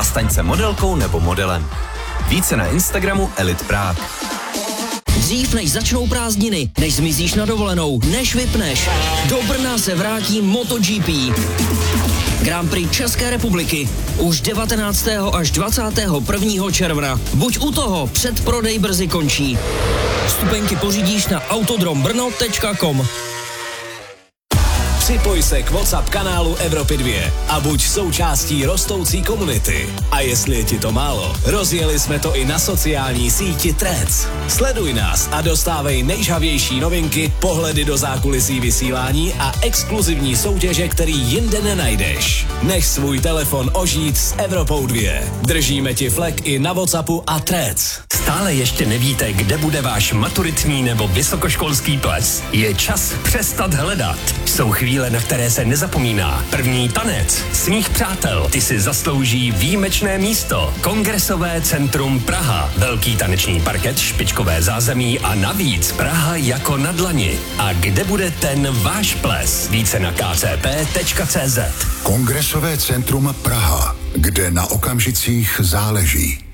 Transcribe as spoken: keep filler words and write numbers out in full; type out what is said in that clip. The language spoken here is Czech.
staň se modelkou nebo modelem. Více na Instagramu Elite Prague. Dřív než začnou prázdniny, než zmizíš na dovolenou, než vypneš, do Brna se vrátí MotoGP. Grand Prix České republiky už devatenáctého až dvacátého prvního června. Buď u toho, předprodej brzy končí. Vstupenky pořídíš na autodrombrno tečka com. Připoj se k WhatsApp kanálu Evropy dva a buď součástí rostoucí komunity. A jestli je ti to málo, rozjeli jsme to i na sociální síti Threads. Sleduj nás a dostávej nejžhavější novinky, pohledy do zákulisí vysílání a exkluzivní soutěže, který jinde nenajdeš. Nech svůj telefon ožít s Evropou dva. Držíme ti flek i na WhatsAppu a Threads. Stále ještě nevíte, kde bude váš maturitní nebo vysokoškolský ples? Je čas přestat hledat. Jsou chvíle, na které se nezapomíná. První tanec svých přátel. Ty si zaslouží výjimečné místo. Kongresové centrum Praha. Velký taneční parket, špičkové zázemí a navíc Praha jako na dlani. A kde bude ten váš ples? Více na k c p tečka c z. Kongresové centrum Praha, kde na okamžicích záleží.